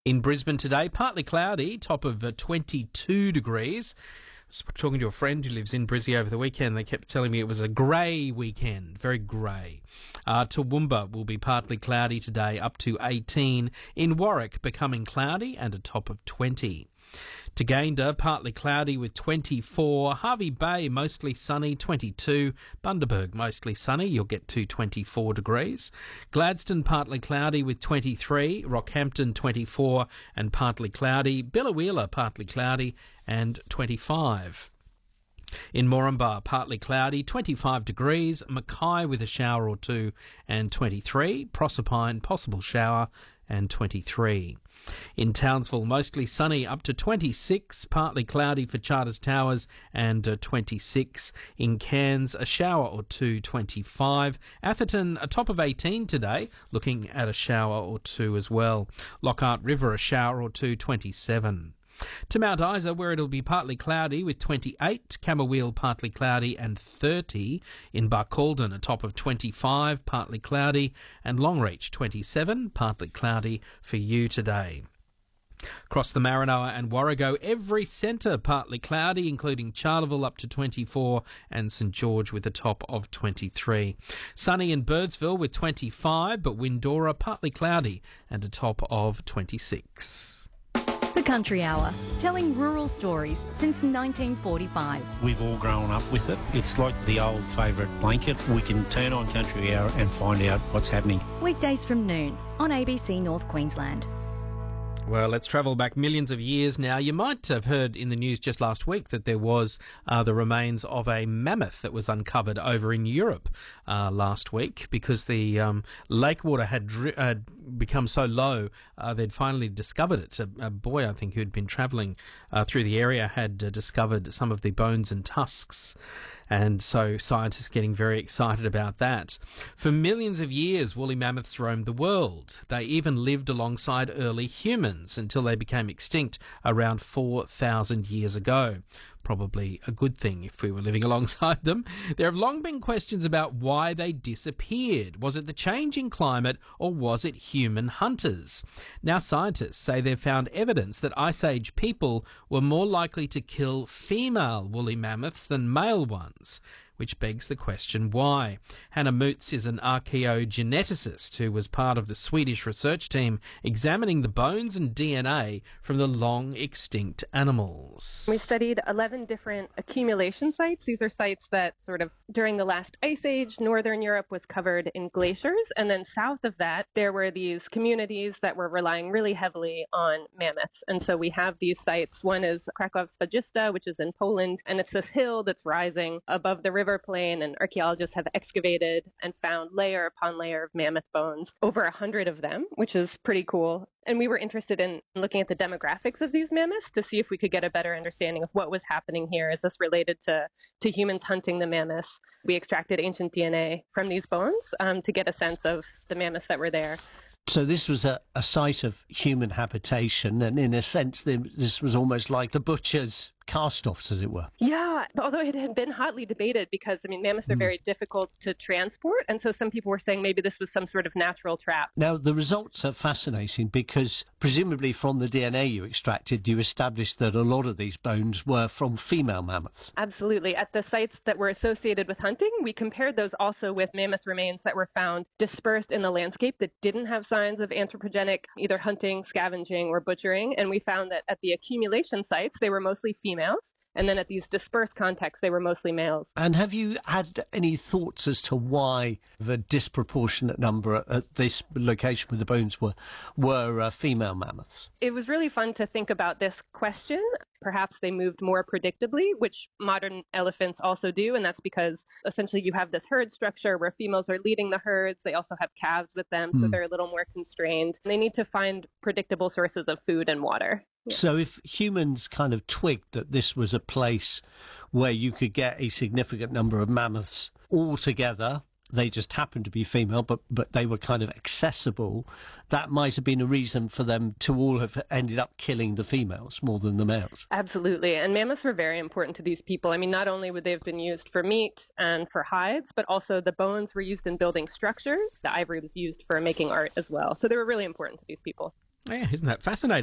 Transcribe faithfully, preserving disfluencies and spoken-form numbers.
In Brisbane today, partly cloudy, top of uh, twenty-two degrees. I was talking to a friend who lives in Brizzy over the weekend. They kept telling me it was a grey weekend, very grey. Uh, Toowoomba will be partly cloudy today, up to eighteen. In Warwick, becoming cloudy and a top of twenty. Toogainda, partly cloudy with twenty-four. Hervey Bay, mostly sunny, twenty-two. Bundaberg, mostly sunny, you'll get to twenty-four degrees. Gladstone, partly cloudy with twenty-three. Rockhampton, twenty-four and partly cloudy. Biloela, partly cloudy and twenty-five. In Moranbah, partly cloudy, twenty-five degrees. Mackay with a shower or two and twenty-three. Proserpine, possible shower and twenty-three. In Townsville, mostly sunny, up to twenty-six. Partly cloudy for Charters Towers and uh, twenty-six. In Cairns, a shower or two, twenty-five. Atherton, a top of eighteen today, looking at a shower or two as well. Lockhart River, a shower or two, twenty-seven. To Mount Isa, where it'll be partly cloudy with twenty-eight, Camberwell partly cloudy and thirty, in Barcaldine a top of twenty-five, partly cloudy, and Longreach twenty-seven, partly cloudy for you today. Across the Maranoa and Warrego, every centre partly cloudy, including Charleville up to twenty-four and St George with a top of twenty-three. Sunny in Birdsville with twenty-five, but Windora partly cloudy and a top of twenty-six. The Country Hour, telling rural stories since nineteen forty-five. We've all grown up with it. It's like the old favourite blanket. We can turn on Country Hour and find out what's happening. Weekdays from noon on A B C North Queensland. Well, let's travel back millions of years now. You might have heard in the news just last week that there was uh, the remains of a mammoth that was uncovered over in Europe uh, last week because the um, lake water had, dri- had become so low, uh, they'd finally discovered it. A, a boy, I think, who'd been travelling uh, through the area had uh, discovered some of the bones and tusks. And so scientists getting very excited about that. For millions of years, woolly mammoths roamed the world. They even lived alongside early humans until they became extinct around four thousand years ago. Probably a good thing if we were living alongside them. There have long been questions about why they disappeared. Was it the change in climate or was it human hunters? Now scientists say they've found evidence that Ice Age people were more likely to kill female woolly mammoths than male ones, which begs the question why. Hannah Moots is an archaeogeneticist who was part of the Swedish research team examining the bones and D N A from the long extinct animals. We studied eleven different accumulation sites. These are sites that sort of during the last ice age, northern Europe was covered in glaciers. And then south of that, there were these communities that were relying really heavily on mammoths. And so we have these sites. One is Krakow Spagista, which is in Poland, and it's this hill that's rising above the river plain, and archaeologists have excavated and found layer upon layer of mammoth bones, over a hundred of them, which is pretty cool. And we were interested in looking at the demographics of these mammoths to see if we could get a better understanding of what was happening here. Is this related to, to humans hunting the mammoths? We extracted ancient D N A from these bones um, to get a sense of the mammoths that were there. So this was a, a site of human habitation, and in a sense, this was almost like the butcher's cast-offs, as it were. Yeah, although it had been hotly debated because, I mean, mammoths are very difficult to transport, and so some people were saying maybe this was some sort of natural trap. Now, the results are fascinating because presumably from the D N A you extracted, you established that a lot of these bones were from female mammoths. Absolutely. At the sites that were associated with hunting, we compared those also with mammoth remains that were found dispersed in the landscape that didn't have signs of anthropogenic either hunting, scavenging, or butchering, and we found that at the accumulation sites, they were mostly female. And then at these dispersed contexts, they were mostly males. And have you had any thoughts as to why the disproportionate number at this location where the bones were were uh, female mammoths? It was really fun to think about this question. Perhaps they moved more predictably, which modern elephants also do. And that's because essentially you have this herd structure where females are leading the herds. They also have calves with them, so mm. they're a little more constrained. They need to find predictable sources of food and water. Yeah. So if humans kind of twigged that this was a place where you could get a significant number of mammoths all together, they just happened to be female, but, but they were kind of accessible, that might have been a reason for them to all have ended up killing the females more than the males. Absolutely. And mammoths were very important to these people. I mean, not only would they have been used for meat and for hides, but also the bones were used in building structures. The ivory was used for making art as well. So they were really important to these people. Yeah, isn't that fascinating?